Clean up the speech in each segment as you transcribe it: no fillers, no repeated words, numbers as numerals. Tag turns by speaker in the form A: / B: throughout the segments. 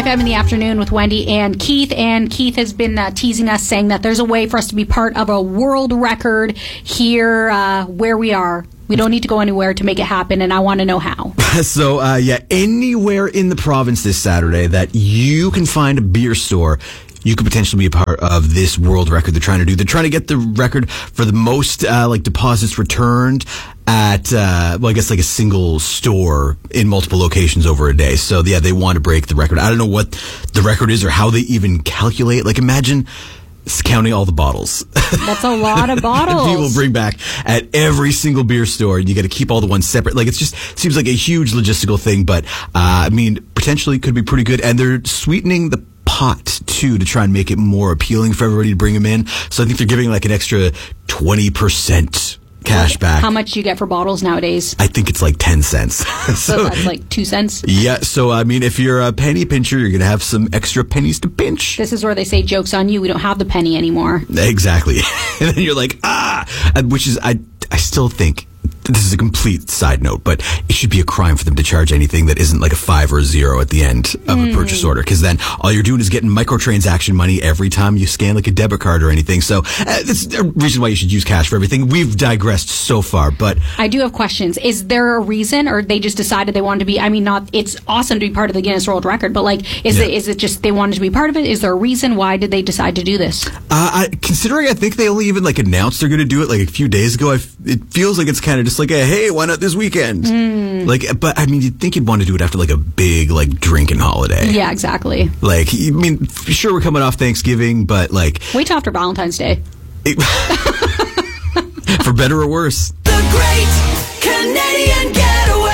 A: FM in the afternoon with Wendy and Keith. And Keith has been teasing us, saying that there's a way for us to be part of a world record here where we are. We don't need to go anywhere to make it happen, and I want to know how.
B: So, anywhere in the province this Saturday that you can find a beer store, you could potentially be a part of this world record they're trying to do. They're trying to get the record for the most deposits returned at I guess like a single store in multiple locations over a day. So yeah, they want to break the record. I don't know what the record is or how they even calculate. Like, imagine counting all the bottles.
A: That's a lot of bottles.
B: People bring back at every single beer store, and you got to keep all the ones separate. Like, it just seems like a huge logistical thing, but potentially could be pretty good. And they're sweetening the pot too to try and make it more appealing for everybody to bring them in. So I think they're giving like an extra 20% cash back.
A: How much do you get for bottles nowadays?
B: I think it's like 10 cents.
A: So that's like 2 cents?
B: Yeah, so if you're a penny pincher, you're going to have some extra pennies to pinch.
A: This is where they say, joke's on you, we don't have the penny anymore.
B: Exactly. And then you're like, which is, I still think, this is a complete side note, but it should be a crime for them to charge anything that isn't like a 5 or a 0 at the end of a purchase order, because then all you're doing is getting microtransaction money every time you scan like a debit card or anything. So that's a reason why you should use cash for everything. We've digressed so far, but
A: I do have questions. Is there a reason, or they just decided they wanted to be? It's awesome to be part of the Guinness World Record, but is it just they wanted to be part of it? Is there a reason why did they decide to do this?
B: Considering I think they only even announced they're going to do it like a few days ago, it feels like it's kind of just like hey, why not this weekend? But you'd think you'd want to do it after like a big drinking holiday.
A: Yeah, exactly.
B: Sure, we're coming off Thanksgiving, but
A: wait till after Valentine's Day.
B: For better or worse.
C: The Great Canadian Getaway.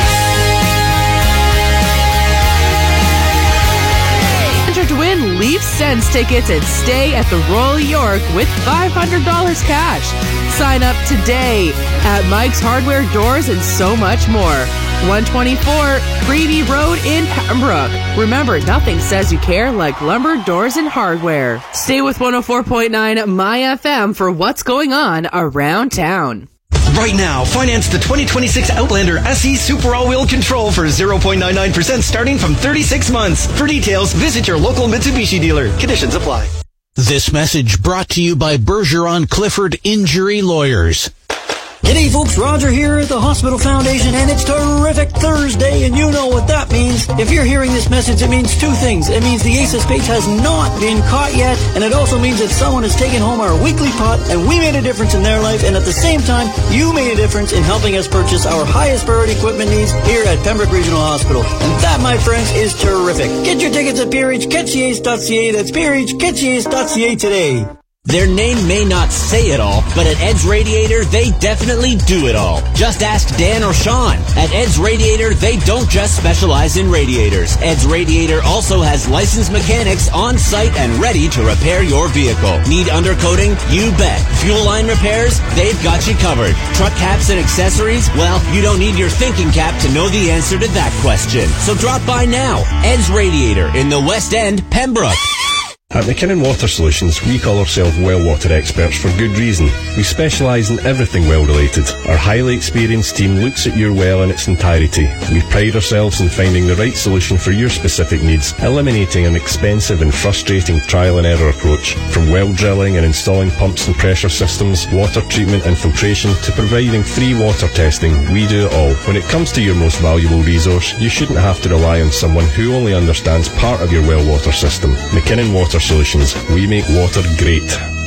D: Enter to win Leaf Sense tickets and stay at the Royal York with $500 cash. Sign up today at Mike's Hardware, Doors, and so much more. 124 Creedy Road in Pembroke. Remember, nothing says you care like lumber, doors, and hardware. Stay with 104.9 My FM for what's going on around town.
E: Right now, finance the 2026 Outlander SE Super All-Wheel Control for 0.99% starting from 36 months. For details, visit your local Mitsubishi dealer. Conditions apply.
F: This message brought to you by Bergeron Clifford Injury Lawyers.
G: G'day folks, Roger here at the Hospital Foundation, and it's Terrific Thursday, and you know what that means. If you're hearing this message, it means two things. It means the Ace of Spades has not been caught yet, and it also means that someone has taken home our weekly pot, and we made a difference in their life, and at the same time, you made a difference in helping us purchase our highest priority equipment needs here at Pembroke Regional Hospital. And that, my friends, is terrific. Get your tickets at PRHCatchace.ca. That's PRHCatchace.ca today.
H: Their name may not say it all, but at Ed's Radiator, they definitely do it all. Just ask Dan or Sean. At Ed's Radiator, they don't just specialize in radiators. Ed's Radiator also has licensed mechanics on site and ready to repair your vehicle. Need undercoating? You bet. Fuel line repairs? They've got you covered. Truck caps and accessories? Well, you don't need your thinking cap to know the answer to that question. So drop by now. Ed's Radiator in the West End, Pembroke.
I: At McKinnon Water Solutions, we call ourselves well water experts for good reason. We specialise in everything well related. Our highly experienced team looks at your well in its entirety. We pride ourselves in finding the right solution for your specific needs, eliminating an expensive and frustrating trial and error approach. From well drilling and installing pumps and pressure systems, water treatment and filtration, to providing free water testing, we do it all. When it comes to your most valuable resource, you shouldn't have to rely on someone who only understands part of your well water system. McKinnon Water Solutions. We make water great.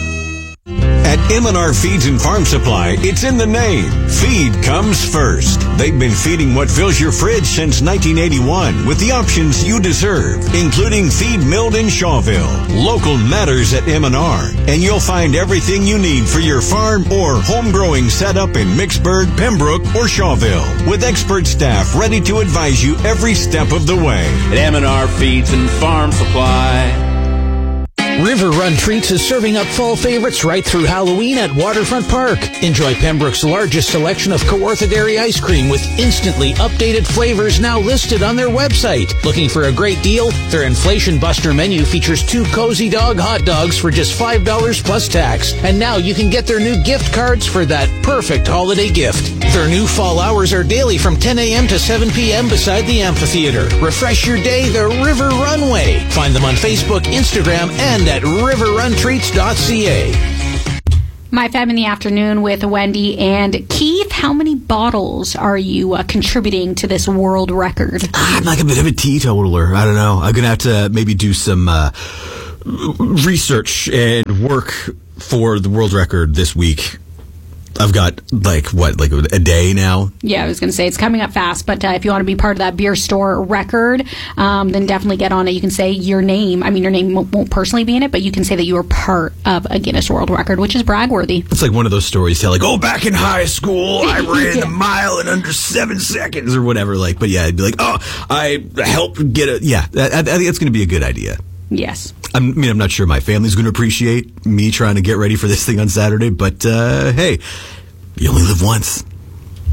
J: At M&R Feeds and Farm Supply, it's in the name. Feed comes first. They've been feeding what fills your fridge since 1981 with the options you deserve, including feed milled in Shawville. Local matters at M&R, and you'll find everything you need for your farm or home growing setup in Mixburg, Pembroke, or Shawville, with expert staff ready to advise you every step of the way.
K: At M&R Feeds and Farm Supply.
F: River Run Treats is serving up fall favorites right through Halloween at Waterfront Park. Enjoy Pembroke's largest selection of Kawartha Dairy ice cream with instantly updated flavors now listed on their website. Looking for a great deal? Their Inflation Buster menu features 2 Cozy Dog hot dogs for just $5 plus tax. And now you can get their new gift cards for that perfect holiday gift. Their new fall hours are daily from 10 a.m. to 7 p.m. beside the amphitheater. Refresh your day the River Runway. Find them on Facebook, Instagram, and at riverruntreats.ca.
A: My Fab in the Afternoon with Wendy and Keith. How many bottles are you contributing to this world record?
B: I'm like a bit of a teetotaler. I don't know. I'm going to have to maybe do some research and work for the world record this week. I've got, like a day now?
A: Yeah, I was going to say, it's coming up fast, but if you want to be part of that beer store record, then definitely get on it. You can say your name. I mean, your name won't personally be in it, but you can say that you were part of a Guinness World Record, which is brag-worthy.
B: It's like one of those stories tell, like, oh, back in high school, I ran the mile in under 7 seconds or whatever. But yeah, I'd be like, oh, I helped get it. Yeah, I think that's going to be a good idea.
A: Yes.
B: I'm not sure my family's going to appreciate me trying to get ready for this thing on Saturday, but hey, you only live once.